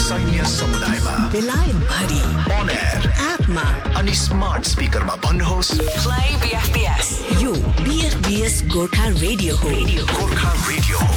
सैन्य समुदायमा बेलायतभरि on air एपमा अनि स्मार्ट स्पिकरमा भन्नुहोस् Play BFBS. यो BFBS गोर्खा रेडियो हो. गोर्खा रेडियो हो।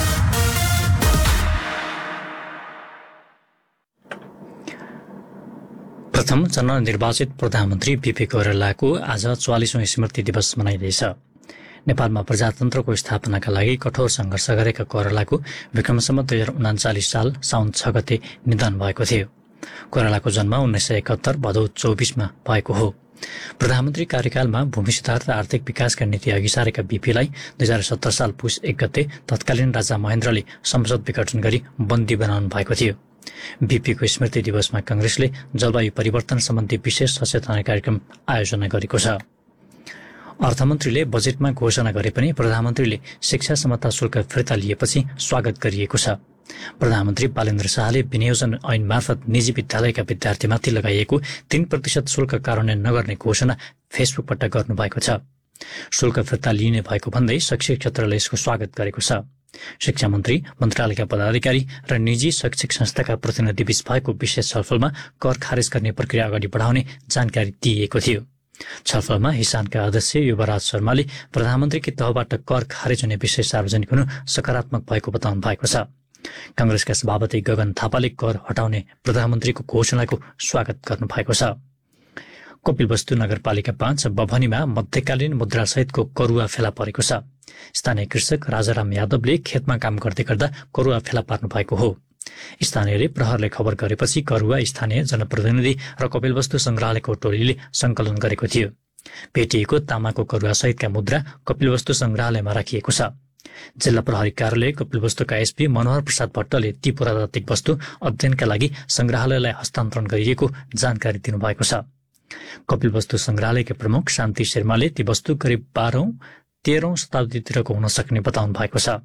प्रथम जननिर्वाचित प्रधानमन्त्री बीपी कोइरालाको आज 44औं स्मृति दिवस मनाइँदैछ। नेपालमा प्रजातन्त्रको स्थापनाका लागि कठोर सङ्घर्ष गरेका कोइरालाको विक्रमसम्म 2039 साल साउन 6 गते निधन भएको थियो। कोइरालाको जन्म 1971 भदौ 24मा भएको हो। प्रधानमन्त्री कार्यकालमा भूमि सुधार र आर्थिक विकासका नीति अघि सारेका बीपीलाई 2017 साल पुस 1 गते तत्कालीन राजा महेन्द्रले संसद विघटन गरी बन्दी बनाउनु भएको थियो। बीपीको स्मृति दिवसमा कांग्रेसले जलवायु परिवर्तन सम्बन्धी विशेष सचेतना कार्यक्रम आयोजना गरेको छ। अर्थमन्त्रीले बजेटमा घोषणा गरे पनि प्रधानमन्त्रीले शिक्षा समता शुल्क फिर्ता लिएपछि स्वागत गरिएको छ। प्रधानमन्त्री बालेन्द्र शाहले विनियोजन ऐन मार्फत निजी विद्यालयका विद्यार्थीमाथि लगाइएको 3% शुल्क कार्यान्वयन नगर्ने घोषणा फेसबुकबाट गर्नुभएको छ। शुल्क फिर्ता लिने भएको भन्दै शैक्षिक क्षेत्रले यसको स्वागत गरेको छ। शिक्षा मन्त्री, मन्त्रालयका पदाधिकारी र निजी शैक्षिक संस्थाका प्रतिनिधिबीच भएको विशेष छलफलमा कर खारेज गर्ने प्रक्रिया अगाडि बढाउने जानकारी दिइएको थियो। छलफलमा हिसानका अध्यक्ष युवराज शर्माले प्रधानमन्त्रीकी तहबाट कर खारेज हुने विषय सार्वजनिक हुनु सकारात्मक भएको बताउनु भएको छ। कांग्रेसका सभापति गगन थापाले कर हटाउने प्रधानमन्त्रीको घोषणाको स्वागत गर्नु भएको छ। कपिलवस्तु नगरपालिका 5 बभनीमा मध्यकालीन मुद्रासहितको करुवा फेला परेको छ। स्थानीय कृषक राजाराम यादवले खेतमा काम गर्दै गर्दा करुवा फेला पार्नु भएको हो। स्थानीयले प्रहरले खबर गरेपछि करुवा स्थानीय जनप्रतिनिधि र कपिलवस्तु संग्रहालयको टोलीले संकलन गरेको थियो। भेटिएको तामाको करुवा सहितका मुद्रा कपिलवस्तु संग्रहालयमा राखिएको छ। जिल्ला प्रहरी कार्यालय कपिलवस्तुका एसपी मनोहर प्रसाद भट्टले ती पुरातात्विक वस्तु अध्ययनका लागि संग्रहालयलाई हस्तान्तरण गरिएको जानकारी दिनुभएको छ। कपिलवस्तु संग्रहालयका प्रमुख शान्ति शर्माले ती वस्तु करिब 12औं-13औं शताब्दीतिरको हुन सक्ने बताउनु भएको छ।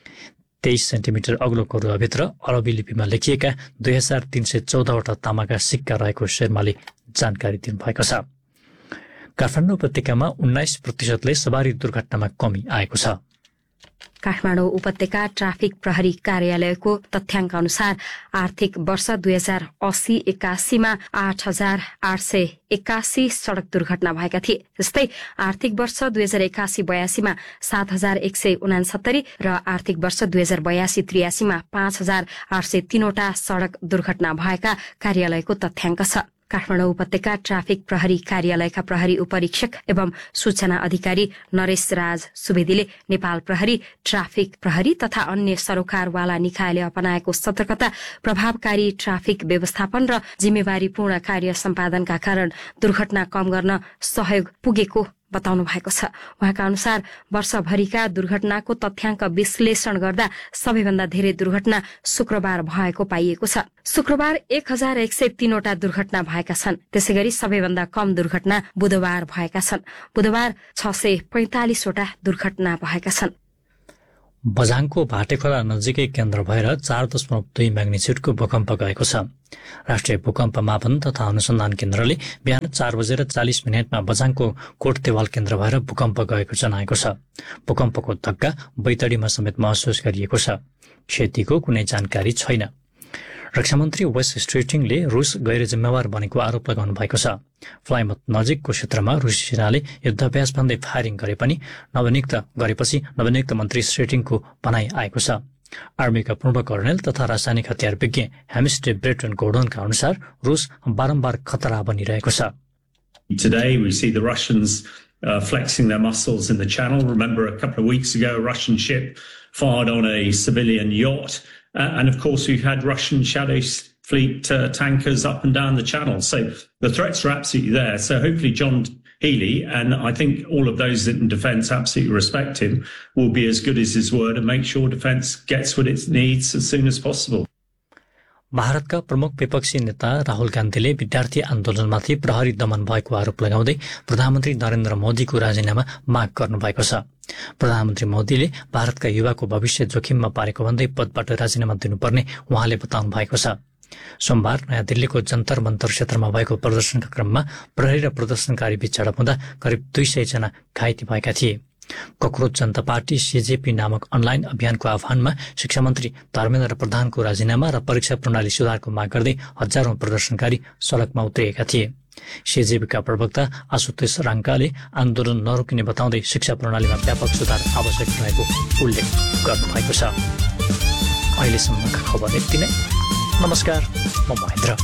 23 सेन्टिमिटर अग्लो करुवाभित्र अरबी लिपिमा लेखिएका 2314वटा तामाका सिक्का रहेको शर्माले जानकारी दिनुभएको छ। काठमाडौँ उपत्यकामा 19%ले सवारी दुर्घटनामा कमी आएको छ। काठमाडौँ उपत्यका ट्राफिक प्रहरी कार्यालयको तथ्याङ्क अनुसार आर्थिक वर्ष 2080-81 मा 8881 सड़क दुर्घटना भएका थिए। जस्तै आर्थिक वर्ष 2081-82 मा 7169 र आर्थिक वर्ष 2082-83 मा 5803 वटा सड़क दुर्घटना भएका कार्यालयको तथ्याङ्क छ। काठमाडौँ उपत्यका ट्राफिक प्रहरी कार्यालयका प्रहरी उपरीक्षक एवं सूचना अधिकारी नरेश राज सुवेदीले नेपाल प्रहरी, ट्राफिक प्रहरी तथा अन्य सरोकारवाला निकायले अपनाएको सतर्कता, प्रभावकारी ट्राफिक व्यवस्थापन र जिम्मेवारीपूर्ण कार्य सम्पादनका कारण दुर्घटना कम गर्न सहयोग पुगेको बताउनु भएको छ। उहाँका अनुसार वर्षभरिका दुर्घटनाको तथ्याङ्क विश्लेषण गर्दा सबैभन्दा धेरै दुर्घटना शुक्रबार भएको पाइएको छ। शुक्रबार 1103 वटा दुर्घटना भएका छन्। त्यसैगरी सबैभन्दा कम दुर्घटना बुधबार भएका छन्। बुधबार 645 वटा दुर्घटना भएका छन्। बझाङको भाटेखोला नजिकै केन्द्र भएर 4.2 म्याग्निच्युडको भूकम्प गएको छ। राष्ट्रिय भूकम्प मापन तथा अनुसन्धान केन्द्रले बिहान 4:40 बझाङको कोटतेवाल केन्द्र भएर भूकम्प गएको जनाएको छ। भूकम्पको धक्का बैतडीमा समेत महसुस गरिएको छ। क्षतिको कुनै जानकारी छैन। रक्षामन्त्री वेस्ट स्ट्रिटिङले रुस गैर जिम्मेवार बनेको आरोप लगाउनु भएको छ। फ्लाइमत नजिकको क्षेत्रमा रुसी सेनाले युद्धाभ्यास भन्दै फायरिङ गरेपछि नवनियुक्त मन्त्री स्ट्रिटिङको भनाई आएको छ। आर्मीका पूर्व कर्णेल तथा रासायनिक हतियार विज्ञ हेमिस्टे ब्रेटन गोर्डनका अनुसार रुस बारम्बार खतरा बनिरहेको छ। Today we see the Russians flexing their muscles in the channel. Remember a couple of weeks ago a Russian ship fired on a civilian yacht. And of course, we've had Russian Shadow Fleet tankers up and down the channel. So the threats are absolutely there. So hopefully John Healey, and I think all of those in defence absolutely respect him, will be as good as his word and make sure defence gets what it needs as soon as possible. भारतका प्रमुख विपक्षी नेता राहुल गान्धीले विद्यार्थी आन्दोलनमाथि प्रहरी दमन भएको आरोप लगाउँदै प्रधानमन्त्री नरेन्द्र मोदीको राजीनामा माग गर्नुभएको छ। प्रधानमन्त्री मोदीले भारतका युवाको भविष्य जोखिममा पारेको भन्दै पदबाट राजीनामा दिनुपर्ने उहाँले बताउनु भएको छ। सोमबार नयाँ दिल्लीको जन्तर मन्तर क्षेत्रमा भएको प्रदर्शनका क्रममा प्रहरी र प्रदर्शनकारी बीच झडप हुँदा करिब 200 जना घाइते भएका थिए। कक्रोच जनता पार्टी CJP नामक अनलाइन अभियानको आह्वानमा शिक्षा मन्त्री धर्मेन्द्र प्रधानको राजीनामा र परीक्षा प्रणाली सुधारको माग गर्दै हजारौं प्रदर्शनकारी सड़कमा उत्रिएका थिए। CJP का प्रवक्ता आशुतोष राङ्काले आन्दोलन नरोकिने बताउँदै शिक्षा प्रणालीमा व्यापक सुधार आवश्यक रहेको उल्लेख गर्नुभएको छ। अहिलेसम्मका खबर यति नै। नमस्कार, म महेन्द्र।